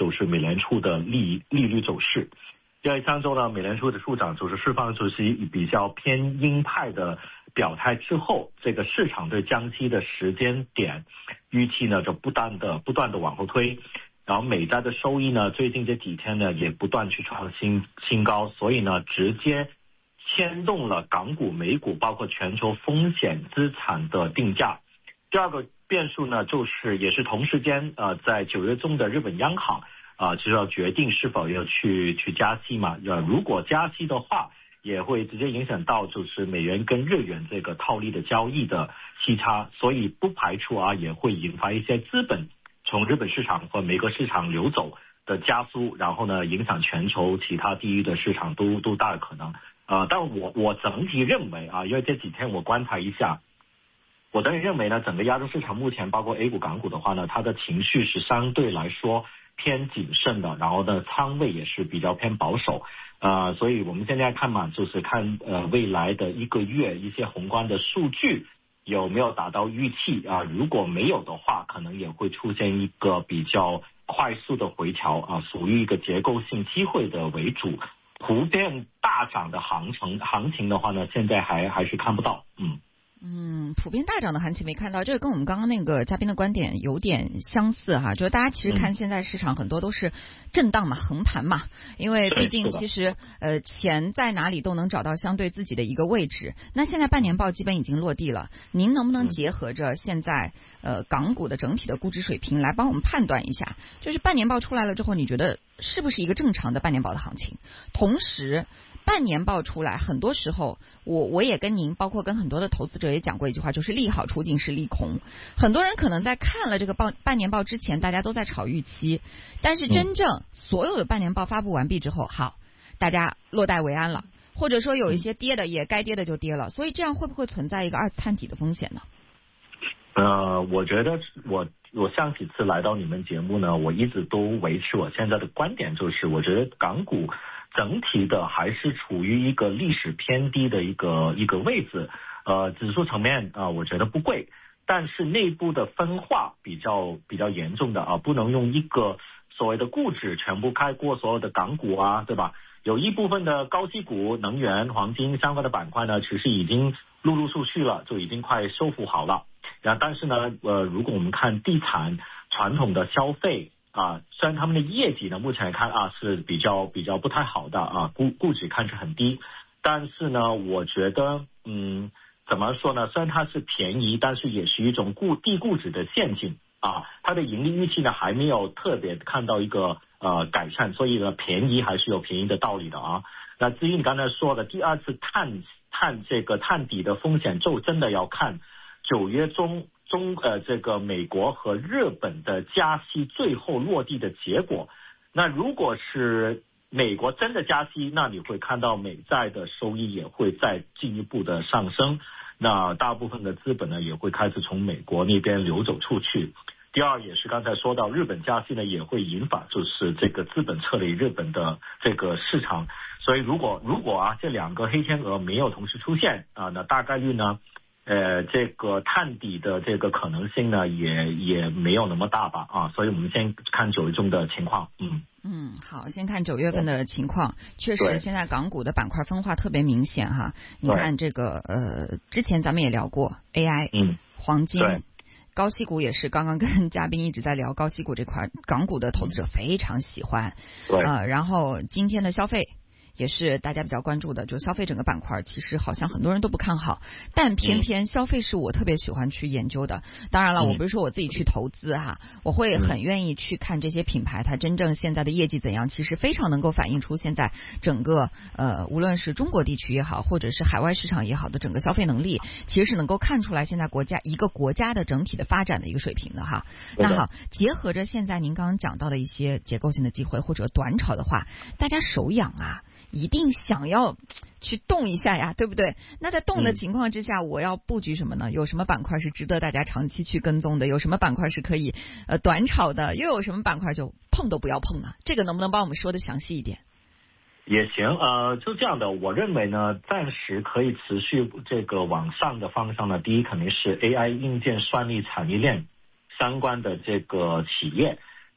就是美联储的利率走势。因为上周呢，美联储的处长就是释放出是比较偏鹰派的表态之后，这个市场对降息的时间点预期呢就不断的往后推，然后美债的收益呢最近这几天呢也不断去创新高，所以呢直接牵动了港股、美股包括全球风险资产的定价。第二个变数呢就是也是同时间在9月中的日本央行就是要决定是否要去加息嘛。如果加息的话，也会直接影响到就是美元跟日元这个套利的交易的息差，所以不排除也会引发一些资本从日本市场和美国市场流走的加速，然后呢影响全球其他地域的市场都大有可能。但我整体认为因为这几天我观察一下，我整体认为呢，整个亚洲市场目前包括 A 股、港股的话呢，它的情绪是相对来说偏谨慎的，然后呢仓位也是比较偏保守。所以我们现在看嘛，就是看未来的1个月一些宏观的数据有没有达到预期如果没有的话，可能也会出现一个比较快速的回调属于一个结构性机会的为主。普遍大涨的行情的话呢，现在还是看不到。 普遍大涨的行情没看到，这个跟我们刚刚那个嘉宾的观点有点相似哈，就是大家其实看现在市场很多都是震荡嘛，横盘嘛，因为毕竟其实钱在哪里都能找到相对自己的一个位置。那现在半年报基本已经落地了，您能不能结合着现在港股的整体的估值水平来帮我们判断一下，就是半年报出来了之后，你觉得是不是一个正常的半年报的行情？同时半年报出来，很多时候我也跟您包括跟很多的投资者也讲过一句话，就是利好出尽是利空。很多人可能在看了这个半年报之前，大家都在炒预期，但是真正所有的半年报发布完毕之后，好，大家落袋为安了，或者说有一些跌的也该跌的就跌了，所以这样会不会存在一个二次探底的风险呢？ 我觉得我上几次来到你们节目呢，我一直都维持我现在的观点，就是我觉得港股整体的还是处于一个历史偏低的一个位置。指数层面我觉得不贵，但是内部的分化比较严重的不能用一个所谓的股指全部开过所有的港股对吧？有一部分的高息股、能源、黄金相关的板块呢，其实已经陆续了，就已经快修复好了。但是呢，如果我们看地产、传统的消费虽然他们的业绩呢，目前来看是比较不太好的估值看着很低，但是呢，我觉得怎么说呢？虽然它是便宜，但是也是一种低估值的陷阱它的盈利预期呢还没有特别看到一个改善，所以呢便宜还是有便宜的道理的那至于你刚才说的第二次探底的风险，就真的要看9月中这个美国和日本的加息最后落地的结果。那如果是美国真的加息，那你会看到美债的收益也会再进一步的上升，那大部分的资本呢也会开始从美国那边流走出去。第二也是刚才说到日本加息呢，也会引发就是这个资本撤离日本的这个市场。所以如果这两个黑天鹅没有同时出现那大概率呢这个探底的这个可能性呢也没有那么大吧所以我们先看9月中的情况。 好，先看9月份的情况。确实现在港股的板块分化特别明显你看这个之前咱们也聊过 AI 黄金高息股，也是刚刚跟嘉宾一直在聊高息股这块，港股的投资者非常喜欢然后今天的消费也是大家比较关注的，就消费整个板块其实好像很多人都不看好，但偏偏消费是我特别喜欢去研究的。当然了，我不是说我自己去投资我会很愿意去看这些品牌它真正现在的业绩怎样，其实非常能够反映出现在整个无论是中国地区也好，或者是海外市场也好的整个消费能力，其实是能够看出来现在一个国家的整体的发展的一个水平的那好，结合着现在您刚刚讲到的一些结构性的机会或者短炒的话，大家手痒一定想要去动一下呀，对不对？那在动的情况之下，我要布局什么呢？有什么板块是值得大家长期去跟踪的？有什么板块是可以短炒的？又有什么板块就碰都不要碰呢？这个能不能帮我们说的详细一点？ 也行就这样的，我认为呢暂时可以持续这个往上的方向呢，第一肯定是 AI 硬件算力产业链相关的这个企业，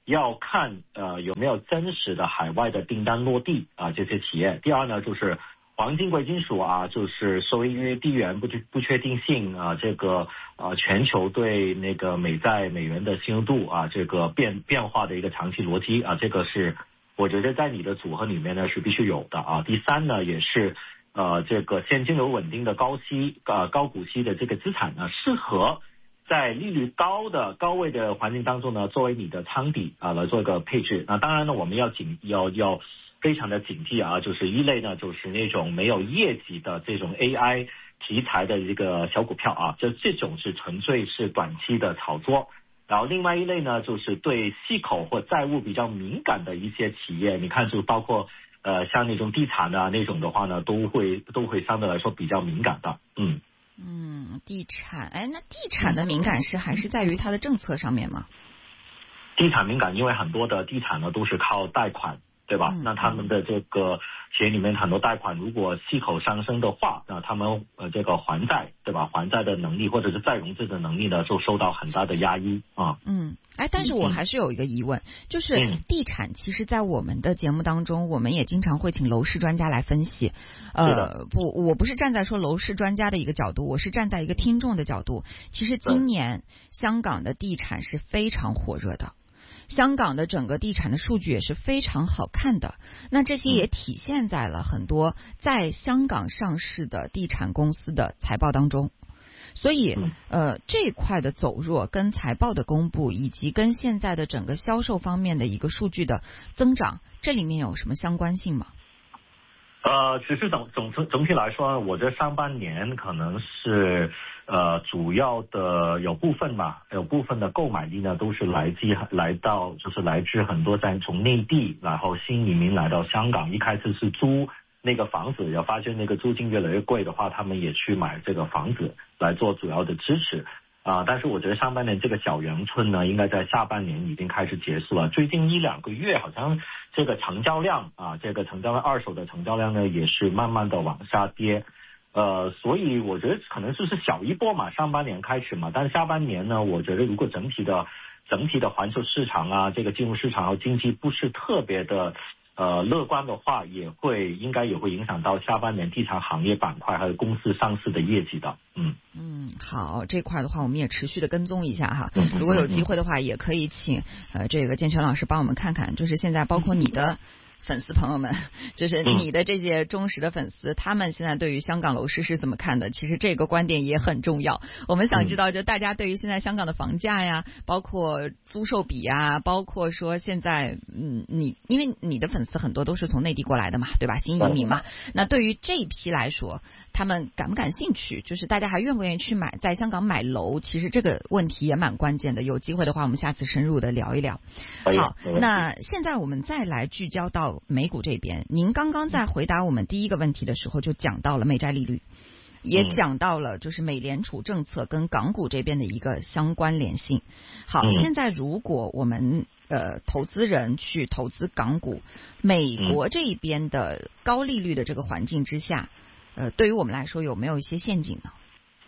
要看有没有真实的海外的订单落地啊，这些企业。第二呢，就是黄金贵金属啊，就是受益于地缘不确定性啊，这个全球对那个美债美元的信用度啊，这个变化的一个长期逻辑啊，这个是我觉得在你的组合里面呢是必须有的啊。第三呢，也是这个现金流稳定的高股息的这个资产呢，适合在利率高位的环境当中呢，作为你的仓底啊来做一个配置。那当然呢，我们要非常的警惕啊，就是一类呢就是那种没有业绩的这种 AI 题材的一个小股票啊，这种是纯粹是短期的炒作。然后另外一类呢，就是对息口或债务比较敏感的一些企业，你看就包括像那种地产啊那种的话呢，都会相对来说比较敏感的。 地产，那地产的敏感是还是在于它的政策上面吗？ 地产敏感，因为很多的地产呢都是靠贷款，对吧？那他们的这个企业里面很多贷款，如果息口上升的话，那他们这个还债，对吧？还债的能力或者是再融资的能力呢，就受到很大的压抑啊。 但是我还是有一个疑问，就是地产其实在我们的节目当中，我们也经常会请楼市专家来分析。我不是站在说楼市专家的一个角度，我是站在一个听众的角度。其实今年香港的地产是非常火热的。香港的整个地产的数据也是非常好看的，那这些也体现在了很多在香港上市的地产公司的财报当中。所以这一块的走弱跟财报的公布以及跟现在的整个销售方面的一个数据的增长，这里面有什么相关性吗？ 其实总体来说，我觉得上半年可能是主要的有部分的购买力呢，都是来自很多从内地然后新移民来到香港，一开始是租那个房子，要发现那个租金越来越贵的话，他们也去买这个房子来做主要的支持但是我觉得上半年这个小阳春呢，应该在下半年已经开始结束了。最近1-2个月好像这个成交量二手的成交量呢也是慢慢的往下跌。所以我觉得可能就是小一波嘛，上半年开始嘛，但是下半年呢，我觉得如果整体的环球市场啊，这个金融市场和经济不是特别的乐观的话，应该也会影响到下半年地产行业板块还有公司上市的业绩的。 好，这块的话我们也持续的跟踪一下哈。如果有机会的话，也可以请这个建全老师帮我们看看，就是现在包括你的粉丝朋友们，就是你的这些忠实的粉丝，他们现在对于香港楼市是怎么看的？其实这个观点也很重要。我们想知道，就大家对于现在香港的房价呀，包括租售比呀，包括说现在因为你的粉丝很多都是从内地过来的嘛，对吧？新移民嘛，那对于这一批来说，他们感不感兴趣？就是大家还愿不愿意去在香港买楼？其实这个问题也蛮关键的。有机会的话，我们下次深入的聊一聊。好，那现在我们再来聚焦到美股这边。您刚刚在回答我们第一个问题的时候，就讲到了美债利率，也讲到了就是美联储政策跟港股这边的一个相关联性。好，现在如果我们投资人去投资港股，美国这边的高利率的这个环境之下，对于我们来说有没有一些陷阱呢？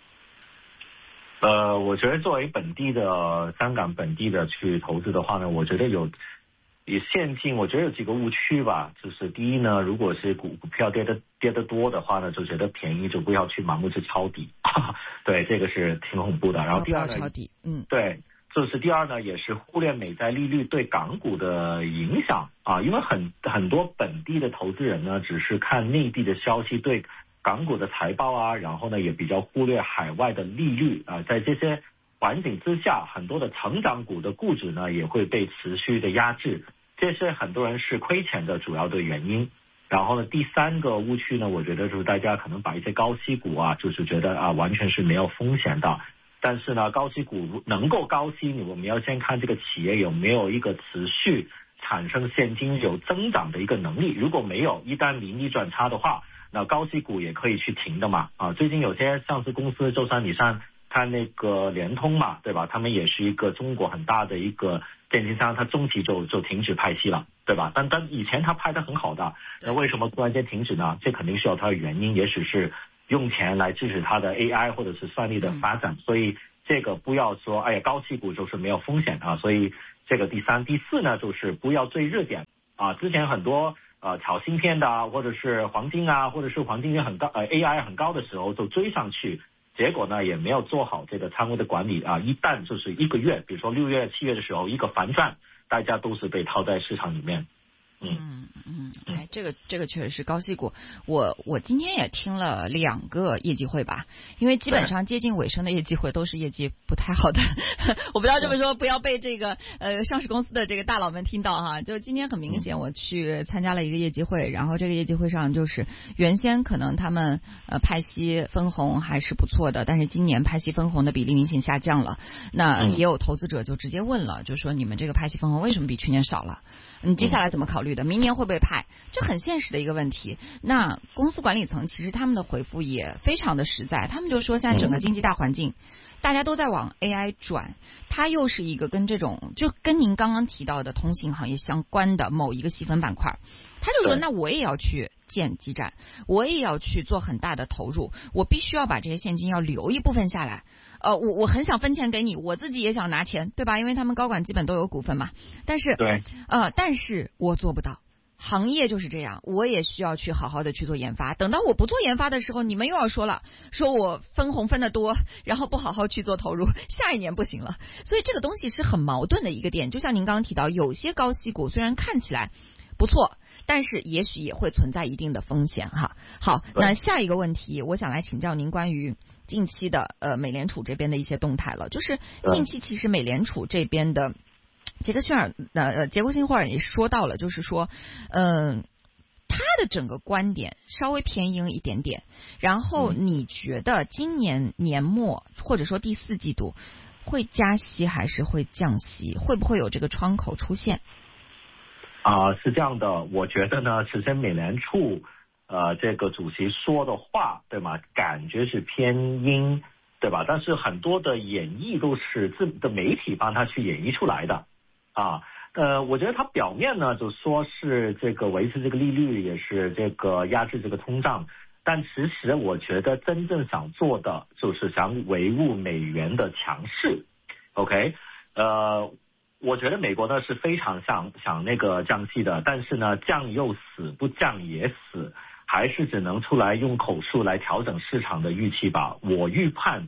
我觉得作为香港本地的去投资的话呢，我觉得有陷阱，我觉得有几个误区吧。就是第一呢，如果是股票跌得多的话呢，就觉得便宜就不要去盲目去抄底对，这个是挺恐怖的。然后第二呢， 抄底， 对，就是第二呢，也是忽略美债利率对港股的影响因为很多本地的投资人呢，只是看内地的消息对港股的财报然后呢也比较忽略海外的利率在这些环境之下，很多的成长股的估值呢也会被持续的压制，这是很多人是亏钱的主要的原因。然后呢，第三个误区呢，我觉得就是大家可能把一些高息股就是觉得完全是没有风险的。但是呢，高息股能够高息，我们要先看这个企业有没有一个持续产生现金有增长的一个能力。如果没有，一旦盈利转差的话，那高息股也可以去停的嘛最近有些上市公司，就算你看那个联通嘛，对吧？他们也是一个中国很大的一个电信商，它中期就停止派息了，对吧？但以前它派得很好的，那为什么突然间停止呢？这肯定是有它的原因，也许是用钱来支持它的 AI 或者是算力的发展。所以这个不要说哎呀高息股就是没有风险啊，所以这个第三。第四呢就是不要追热点啊，之前很多炒芯片的啊，或者是黄金啊，或者是黄金很高AI 很高的时候就追上去，结果呢也没有做好这个仓位的管理啊，一旦就是一个月，比如说6月7月的时候一个反转，大家都是被套在市场里面。 哎，这个确实是高息股。我今天也听了2个业绩会吧，因为基本上接近尾声的业绩会都是业绩不太好的。我不知道这么说不要被这个上市公司的这个大佬们听到哈。就今天很明显，我去参加了一个业绩会，然后这个业绩会上就是原先可能他们派息分红还是不错的，但是今年派息分红的比例明显下降了。那也有投资者就直接问了，就说你们这个派息分红为什么比去年少了？你接下来怎么考虑的？明年会不会派？这很现实的一个问题。那公司管理层其实他们的回复也非常的实在，他们就说现在整个经济大环境大家都在往 AI 转，它又是一个跟这种就跟您刚刚提到的通信行业相关的某一个细分板块，他就说那我也要去建基站，我也要去做很大的投入，我必须要把这些现金要留一部分下来。我很想分钱给你，我自己也想拿钱，对吧？因为他们高管基本都有股份嘛。但是对， 但是我做不到。行业就是这样，我也需要去好好的去做研发。等到我不做研发的时候，你们又要说了，说我分红分得多，然后不好好去做投入，下一年不行了。所以这个东西是很矛盾的一个点。就像您刚刚提到，有些高息股虽然看起来不错，但是也许也会存在一定的风险哈。好，那下一个问题，我想来请教您关于近期的美联储这边的一些动态了。就是近期其实美联储这边的杰克逊霍尔也说到了，就是说他的整个观点稍微偏鹰一点点。然后你觉得今年年末或者说第4季度会加息还是会降息？会不会有这个窗口出现？ 是这样的，我觉得呢，其实美联储这个主席说的话，对吗？感觉是偏鹰，对吧？但是很多的演绎都是自的媒体帮他去演绎出来的我觉得他表面呢就说是这个维持这个利率，也是这个压制这个通胀，但其实我觉得真正想做的就是想维护美元的强势。OK，我觉得美国呢是非常想那个降息的，但是呢降又死，不降也死，还是只能出来用口述来调整市场的预期吧。我预判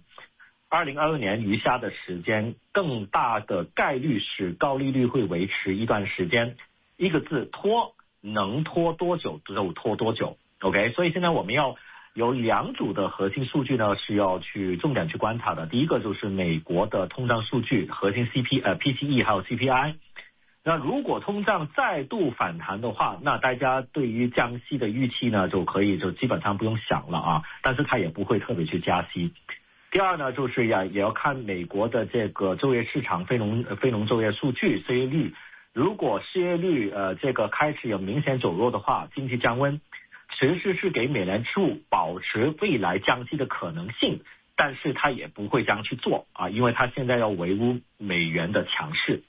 2022年余下的时间，更大的概率是高利率会维持一段时间。一个字拖，能拖多久就拖多久。OK， 所以现在我们要有2组的核心数据呢是要去重点去观察的。第一个就是美国的通胀数据，核心PCE 还有 CPI。那如果通胀再度反弹的话，那大家对于降息的预期呢就基本上不用想了但是它也不会特别去加息。第二呢，就是也要看美国的这个就业市场非农就业数据，失业率。如果失业率这个开始有明显走弱的话，经济降温，其实是给美联储保持未来降息的可能性，但是它也不会这样去做因为它现在要维护美元的强势。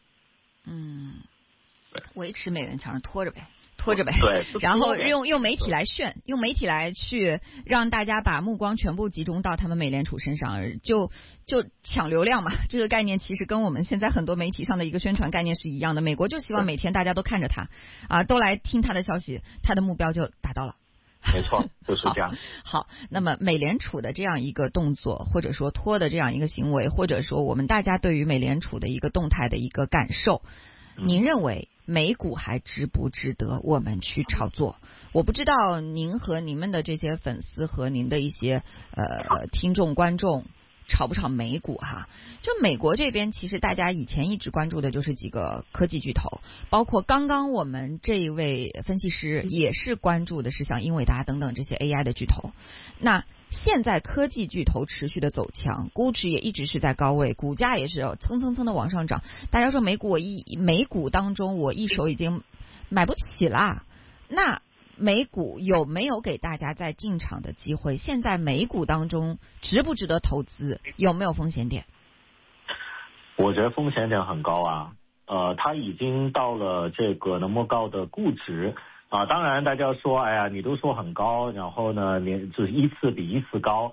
维持美元强势，拖着呗。 对， 然后用媒体来炫，用媒体来去让大家把目光全部集中到他们美联储身上，就抢流量嘛。这个概念其实跟我们现在很多媒体上的一个宣传概念是一样的。美国就希望每天大家都看着他都来听他的消息，他的目标就达到了。 没错，就是这样。 好，那么美联储的这样一个动作，或者说拖的这样一个行为，或者说我们大家对于美联储的一个动态的一个感受，您认为美股还值不值得我们去炒作？我不知道您和您们的这些粉丝和您的一些听众观众炒不炒美股哈？就美国这边，其实大家以前一直关注的就是几个科技巨头，包括刚刚我们这一位分析师也是关注的是像英伟达等等这些 AI 的巨头。那现在科技巨头持续的走强，估值也一直是在高位，股价也是蹭蹭蹭的往上涨。大家说美股当中我一手已经买不起啦，那美股有没有给大家在进场的机会？现在美股当中值不值得投资？有没有风险点？ 我觉得风险点很高它已经到了这个那么高的估值当然大家说哎呀你都说很高，然后呢就是一次比一次高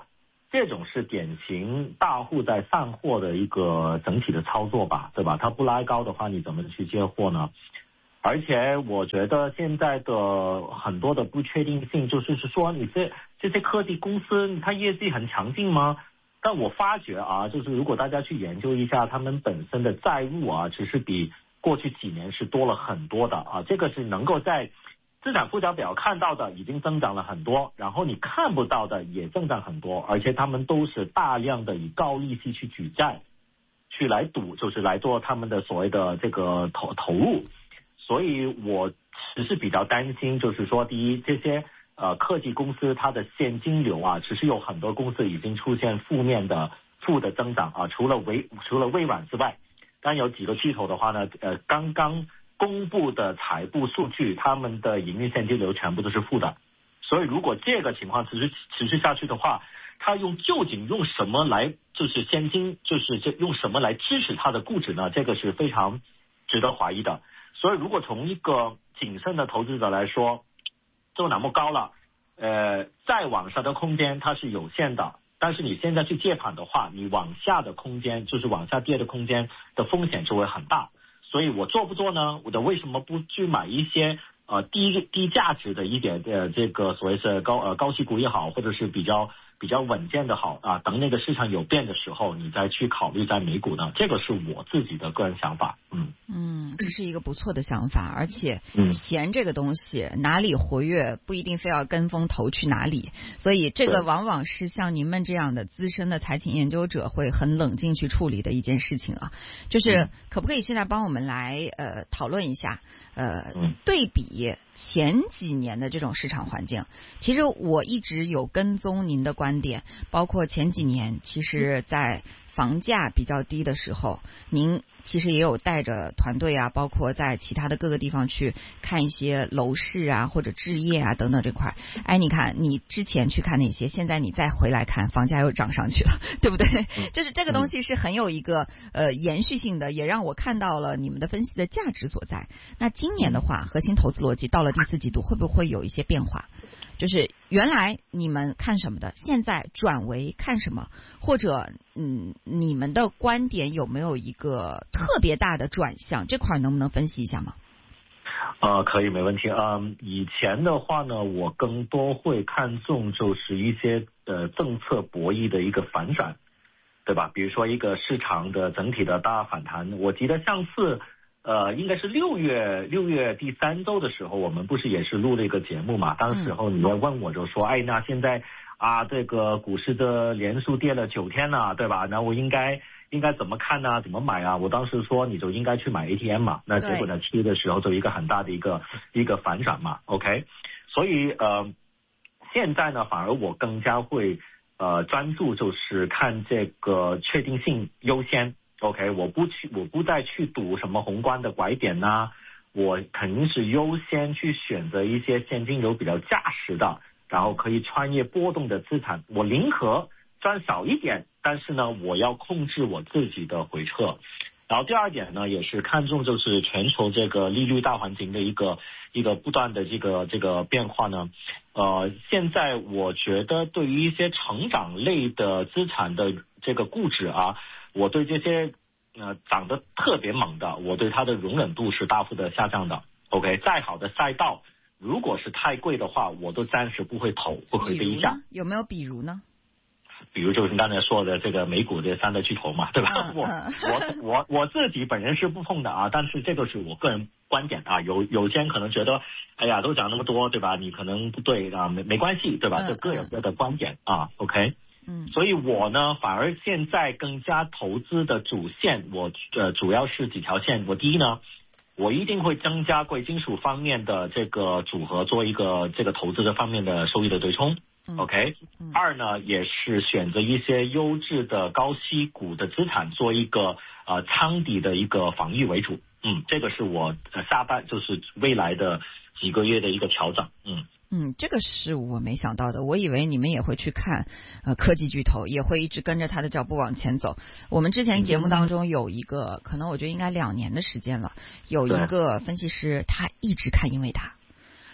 这种是典型大户在散货的一个整体的操作吧，对吧？它不拉高的话，你怎么去接货呢？而且我觉得现在的很多的不确定性，就是说你这些科技公司，它业绩很强劲吗？但我发觉啊，就是如果大家去研究一下他们本身的债务啊，其实比过去几年是多了很多的啊。这个是能够在资产负债表看到的已经增长了很多，然后你看不到的也增长很多，而且他们都是大量的以高利息去举债，去来赌，就是来做他们的所谓的这个投入。所以我只是比较担心，就是说第一，这些科技公司它的现金流啊，其实有很多公司已经出现负的增长啊，除了微软之外，但有几个巨头的话呢，刚刚公布的财务数据，他们的营运现金流全部都是负的。所以如果这个情况持续下去的话，他究竟用什么来就是现金，用什么来支持他的估值呢？这个是非常值得怀疑的。所以如果从一个谨慎的投资者来说，就那么高了，再往上的空间它是有限的，但是你现在去接盘的话，你往下的空间，就是往下跌的空间的风险就会很大。所以我做不做呢？我为什么不去买一些低价值的一点这个所谓是高息股也好，或者是比较稳健的好啊，等那个市场有变的时候，你再去考虑在美股呢？这个是我自己的个人想法。 这是一个不错的想法，而且钱这个东西哪里活跃不一定非要跟风投去哪里，所以这个往往是像您们这样的资深的财经研究者会很冷静去处理的一件事情啊。就是可不可以现在帮我们来讨论一下对比前几年的这种市场环境？其实我一直有跟踪您的观点，包括前几年其实在房价比较低的时候，您其实也有带着团队啊，包括在其他的各个地方去看一些楼市啊或者置业啊等等这块。你看你之前去看那些，现在你再回来看，房价又涨上去了，对不对？就是这个东西是很有一个延续性的，也让我看到了你们的分析的价值所在。那今年的话，核心投资逻辑到了第4季度会不会有一些变化？就是原来你们看什么的，现在转为看什么，或者你们的观点有没有一个特别大的转向？这块能不能分析一下吗？ 可以，没问题。以前的话呢，我更多会看重就是一些政策博弈的一个反转，对吧？比如说一个市场的整体的大反弹。我记得上次应该是6月第3周的时候，我们不是也是录了一个节目嘛？当时候你要问我就说，那现在这个股市的连续跌了9天了，对吧？那我应该怎么看呢？怎么买啊？我当时说你就应该去买 ATM 嘛。那结果呢，7的时候就一个很大的一个反转嘛。OK， 所以现在呢，反而我更加会专注就是看这个确定性优先。OK， 我不再去赌什么宏观的拐点呐，我肯定是优先去选择一些现金流比较扎实的，然后可以穿越波动的资产。我宁可赚少一点，但是呢，我要控制我自己的回撤。然后第二点呢，也是看重就是全球这个利率大环境的一个不断的这个变化呢。现在我觉得对于一些成长类的资产的这个估值啊，我对这些涨得特别猛的，我对它的容忍度是大幅的下降的。OK， 再好的赛道，如果是太贵的话，我都暂时不会投，不会这一下。 有没有比如呢？ 比如就是你刚才说的这个美股的3大巨头嘛，对吧？我自己本人是不碰的啊，但是这个是我个人观点啊。有些人可能觉得，都涨那么多，对吧？你可能不对啊，没关系，对吧？这各有各的观点啊。OK。所以我呢，反而现在更加投资的主线，我主要是几条线。我第一呢，我一定会增加贵金属方面的这个组合，做一个这个投资这方面的收益的对冲。OK， 二呢，也是选择一些优质的高息股的资产，做一个仓底的一个防御为主。这个是我下半就是未来的几个月的一个调整。 这个是我没想到的，我以为你们也会去看科技巨头，也会一直跟着他的脚步往前走。我们之前节目当中有一个，可能我觉得应该2年的时间了，有一个分析师他一直看英伟达。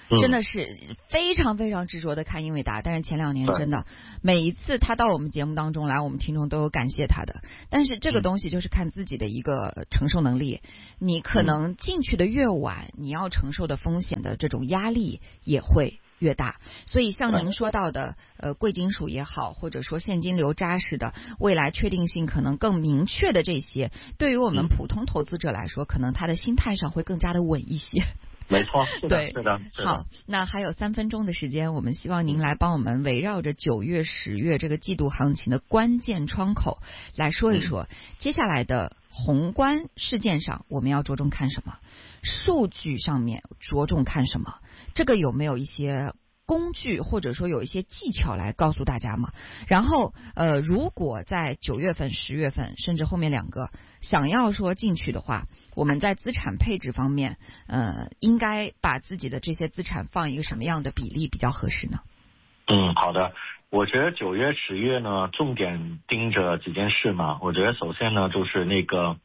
真的是非常非常执着的看英伟达，但是前2年真的每一次他到我们节目当中来，我们听众都有感谢他的。但是这个东西就是看自己的一个承受能力，你可能进去的越晚，你要承受的风险的这种压力也会越大。所以像您说到的贵金属也好，或者说现金流扎实的，未来确定性可能更明确的这些，对于我们普通投资者来说，可能他的心态上会更加的稳一些。 没错， 对， 是的。 好，那还有3分钟的时间，我们希望您来帮我们围绕着9月、10月这个季度行情的关键窗口来说一说，接下来的宏观事件上我们要着重看什么，数据上面着重看什么，这个有没有一些工具或者说有一些技巧来告诉大家嘛？然后如果在9月份、10月份甚至后面2个想要说进去的话，我们在资产配置方面应该把自己的这些资产放一个什么样的比例比较合适呢？ 好的，我觉得9月、10月呢，重点盯着几件事嘛。我觉得首先呢，就是那个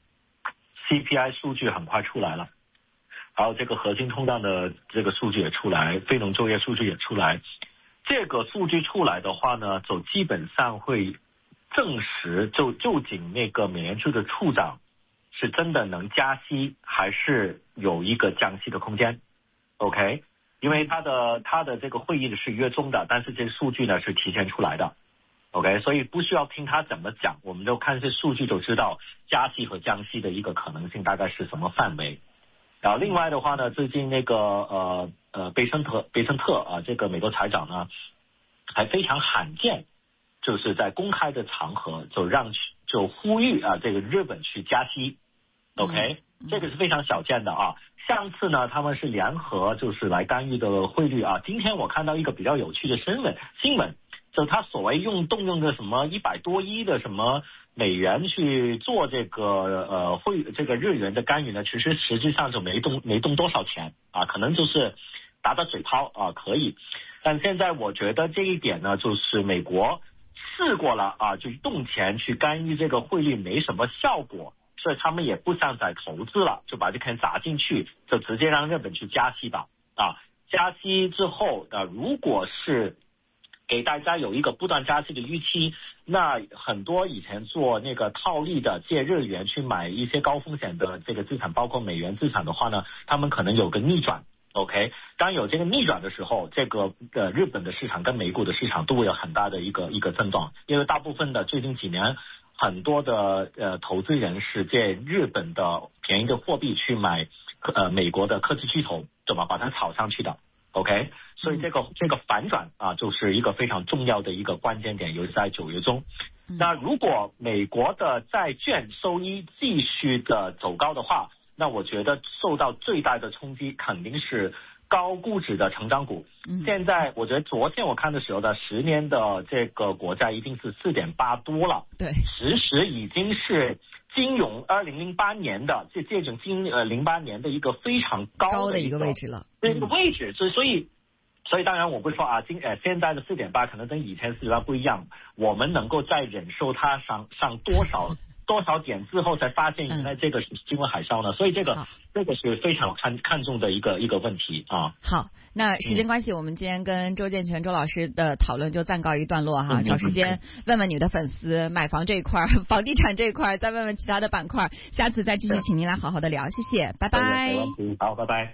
CPI 数据很快出来了。还有这个核心通胀的这个数据也出来，非农就业数据也出来。这个数据出来的话呢，就基本上会证实究竟那个美联储的处长是真的能加息，还是有一个降息的空间。OK， 因为他的这个会议是约中的，但是这个数据呢是提前出来的。OK， 所以不需要听他怎么讲，我们就看这数据就知道加息和降息的一个可能性大概是什么范围。然后另外的话呢，最近那个贝森特啊，这个美国财长呢，还非常罕见，就是在公开的场合就呼吁啊，这个日本去加息。OK， 这个是非常少见的啊。上次呢，他们是联合就是来干预的汇率啊。今天我看到一个比较有趣的新闻，就他所谓动用的什么100多亿的什么美元去做这个这个日元的干预呢，其实实际上就没动多少钱啊，可能就是打打嘴炮啊，可以。但现在我觉得这一点呢，就是美国试过了啊，就动钱去干预这个汇率没什么效果，所以他们也不想再投资了，就把这钱砸进去，就直接让日本去加息吧啊。加息之后如果是给大家有一个不断加息的预期，那很多以前做那个套利的借日元去买一些高风险的这个资产，包括美元资产的话呢，他们可能有个逆转。OK， 当有这个逆转的时候，这个日本的市场跟美股的市场都会有很大的一个震荡，因为大部分的最近几年很多的投资人是借日本的便宜的货币去买美国的科技巨头，对吧？把它炒上去的。OK， 所以这个反转啊，就是一个非常重要的一个关键点，尤其在9月中。那如果美国的债券收益继续的走高的话，那我觉得受到最大的冲击肯定是高估值的成长股。现在我觉得昨天我看的时候的10年的这个国债一定是 4.8 多了，对，其实已经是金融2008年的这种08年的一个非常高的一个位置了，这个位置。所以当然我不是说啊，现在的 4.8 可能跟以前4.8不一样，我们能够再忍受它上多少点之后才发现原来这个是金融海啸呢？所以这个是非常看重的一个问题啊。好，那时间关系，我们今天跟周建全周老师的讨论就暂告一段落哈。找时间问问你的粉丝买房这一块、房地产这一块，再问问其他的板块，下次再继续请您来好好的聊。谢谢，拜拜。好，拜拜。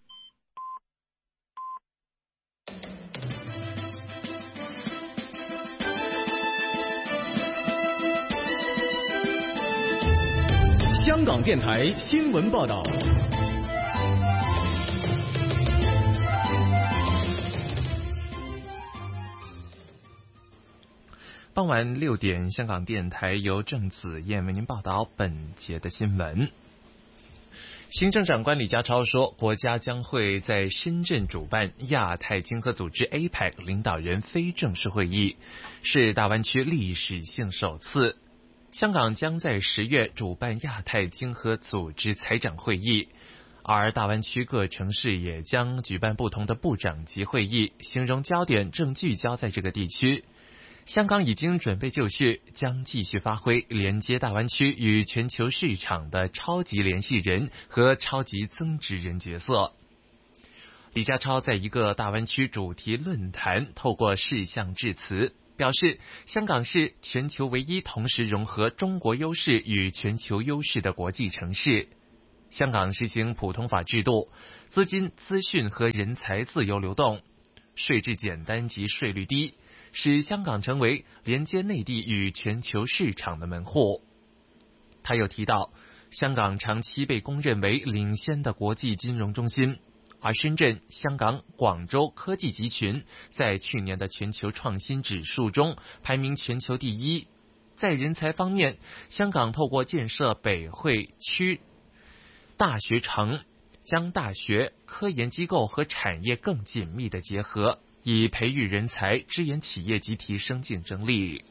香港电台新闻报道。 傍晚6点，香港电台由郑子燕为您报道本节的新闻。行政长官李家超说，国家将会在深圳主办亚太经合组织 APEC 领导人非正式会议，是大湾区历史性首次。香港将在10月主办亚太经合组织财长会议，而大湾区各城市也将举办不同的部长级会议，形容焦点正聚焦在这个地区。香港已经准备就绪，将继续发挥连接大湾区与全球市场的超级联系人和超级增值人角色。 李家超在一个大湾区主题论坛透过视像致辞，表示香港是全球唯一同时融合中国优势与全球优势的国际城市。香港实行普通法制度，资金、资讯和人才自由流动，税制简单及税率低，使香港成为连接内地与全球市场的门户。他又提到，香港长期被公认为领先的国际金融中心，而深圳、香港、广州科技集群在去年的全球创新指数中排名全球第一。在人才方面，香港透过建设北汇区大学城，将大学、科研机构和产业更紧密的结合，以培育人才、支援企业及提升竞争力。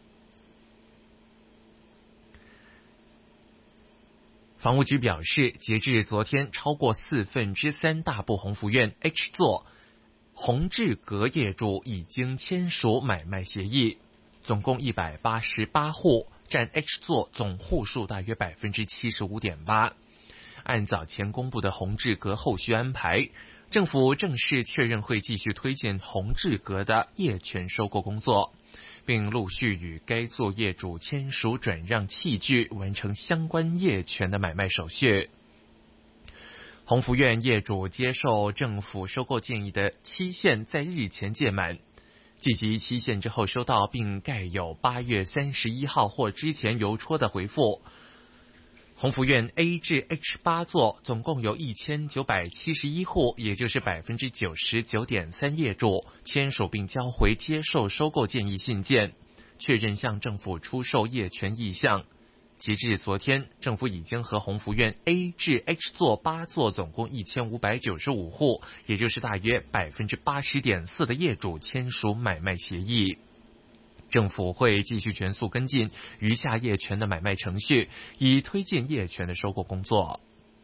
房屋局表示，截至昨天，超过3/4大部鸿福苑 H 座宏志阁业主已经签署买卖协议，总共188户，占 H 座总户数大约 75.8%。按早前公布的宏志阁后续安排，政府正式确认会继续推进宏志阁的业权收购工作，并陆续与该座业主签署转让契据，完成相关业权的买卖手续。鸿福苑业主接受政府收购建议的期限在日前届满，计及期限之后收到并盖有8月31号或之前邮戳的回复。鸿福苑 A 至 H8 座总共有1971户，也就是 99.3% 业主签署并交回接受收购建议信件，确认向政府出售业权意向。截至昨天，政府已经和鸿福苑 A 至 H 座8座总共1595户，也就是大约 80.4% 的业主签署买卖协议。政府会继续全速跟进余下业权的买卖程序，以推进业权的收购工作。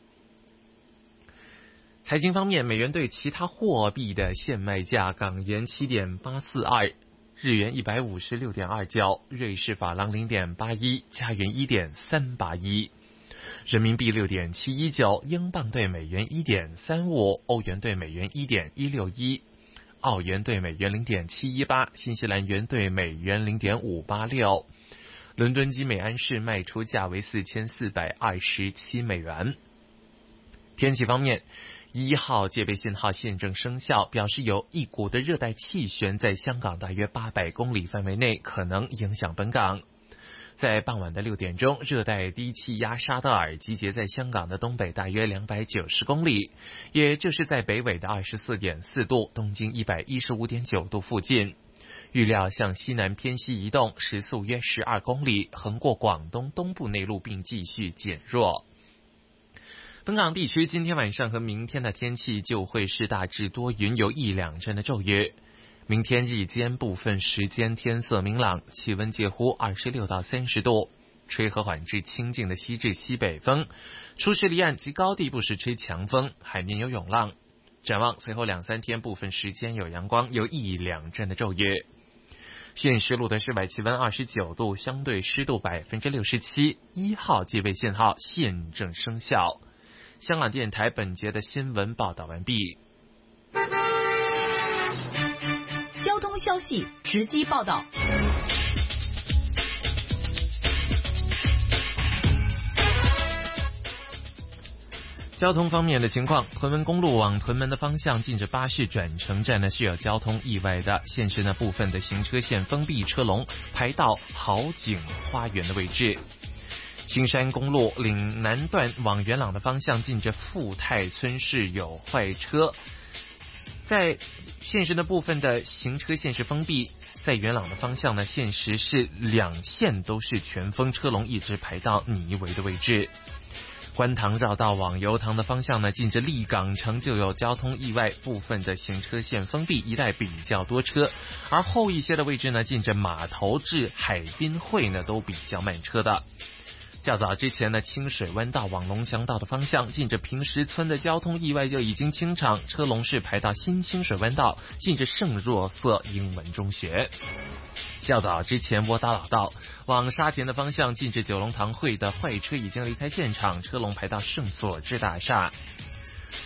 财经方面，美元对其他货币的现卖价：港元7.842，日元156.29，瑞士法郎0.81，加元1.381，人民币6.719，英镑对美元1.35，欧元对美元1.161。澳元对美元0.718，新西兰元对美元0.586，伦敦金每安士卖出价为4427美元。天气方面，1号戒备信号现正生效，表示有一股的热带气旋在香港大约800公里范围内可能影响本港。在傍晚的6点钟，热带低气压沙德尔集结在香港的东北大约290公里，也就是在北纬的24.4度、东经115.9度附近。预料向西南偏西移动，时速约12公里，横过广东东部内陆并继续减弱。本港地区今天晚上和明天的天气就会是大致多云，有1-2阵的骤雨。明天日间部分时间天色明朗，气温介乎26到30度，吹和缓至清劲的西至西北风，初时离岸及高地不时吹强风，海面有涌浪。展望随后2-3天部分时间有阳光，有1-2阵的骤雨。现时录的室外气温29度，相对湿度67%， 1号戒备信号现正生效。香港电台本节的新闻报道完毕。 交通消息直击报道。 交通方面的情况，屯门公路往屯门的方向，近着巴士转乘站呢是有交通意外的，现时呢部分的行车线封闭，车龙排到好景花园的位置。青山公路岭南段往元朗的方向，近着富泰村是有坏车，在现时的部分的行车线是封闭，在元朗的方向呢，现时是2线都是全封，车龙一直排到泥围的位置。观塘绕道往油塘的方向呢，近着立港城就有交通意外，部分的行车线封闭，一带比较多车，而后一些的位置呢，近着码头至海滨会呢都比较慢车的。较早之前呢，清水湾道往龙翔道的方向，近着平石村的交通意外就已经清场，车龙是排到新清水湾道，近着圣若瑟英文中学。较早之前窝打老道往沙田的方向，近着九龙塘会的坏车已经离开现场，车龙排到圣佐治大厦。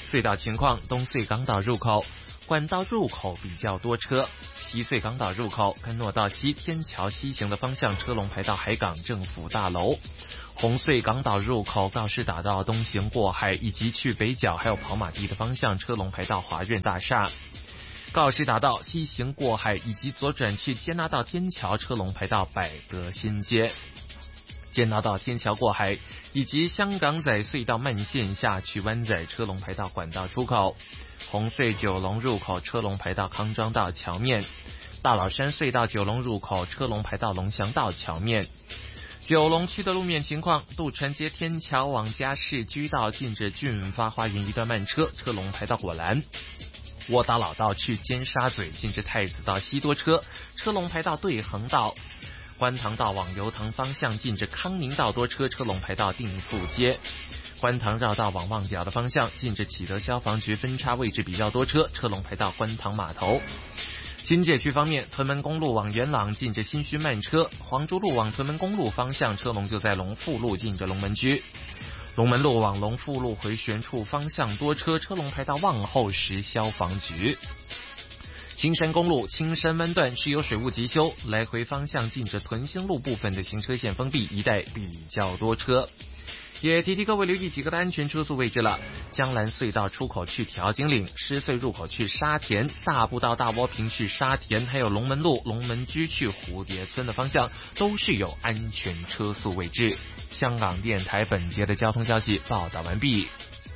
隧道情况：东隧港岛入口管道入口比较多车，西隧港岛入口干诺道西天桥西行的方向车龙排到海港政府大楼，红隧港岛入口告士打道东行过海以及去北角还有跑马地的方向车龙排到华润大厦，告士打道西行过海以及左转去坚拿道天桥车龙排到百德新街，坚拿道天桥过海以及香港仔隧道慢线下去湾仔车龙排到管道出口，红隧九龙入口车龙排到康庄道桥面，大老山隧道九龙入口车龙排到龙翔道桥面。九龙区的路面情况：渡船街天桥往嘉市居道近着俊发花园一段慢车，车龙排到果栏；窝打老道去尖沙咀近着太子道西多车，车龙排到对横道；观塘道往油塘方向近着康宁道多车，车龙排到定富街；观塘绕道往旺角的方向近着启德消防局分叉位置比较多车，车龙排到观塘码头。新界区方面，屯门公路往元朗近着新墟慢车，黄竹路往屯门公路方向车龙就在龙富路近着龙门居，龙门路往龙富路回旋处方向多车，车龙排到望后石消防局。青山公路青山湾段是有水务急修，来回方向近着屯兴路部分的行车线封闭，一带比较多车。也提各位留意几个的安全车速位置了。江兰隧道出口去调景岭，狮隧入口去沙田，大步道大窝坪去沙田，还有龙门路龙门居去蝴蝶村的方向都是有安全车速位置。香港电台本节的交通消息报道完毕。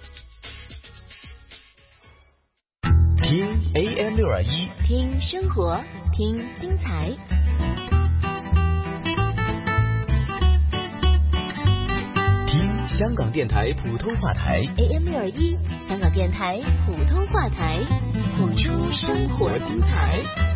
听 AM621， 听生活，听精彩。 听香港电台普通话台 AM621，香港电台普通话台，谱出生活精彩。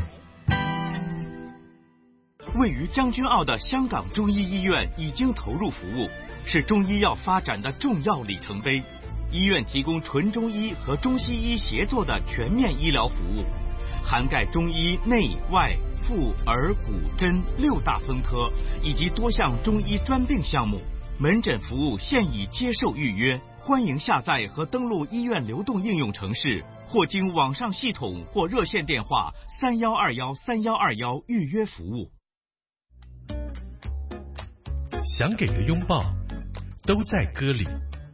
位于将军澳的香港中医医院已经投入服务，是中医药发展的重要里程碑。医院提供纯中医和中西医协作的全面医疗服务，涵盖中医内外妇儿骨针6大分科以及多项中医专病项目。门诊服务现已接受预约，欢迎下载和登录医院流动应用程式，或经网上系统或热线电话31213121预约服务。 想给的拥抱都在歌里。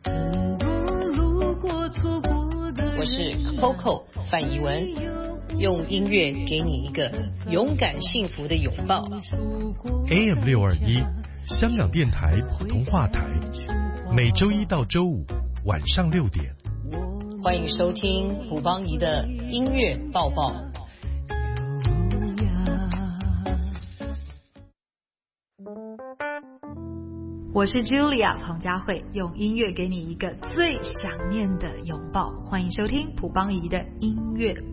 我是 Coco 范怡文，用音乐给你一个勇敢幸福的拥抱。 AM621，香港电台普通话台，每周一到周五晚上6点， 欢迎收听卜邦仪的音乐抱抱。 我是 Julia 彭佳慧，用音乐给你一个最想念的拥抱。欢迎收听卜邦仪的音乐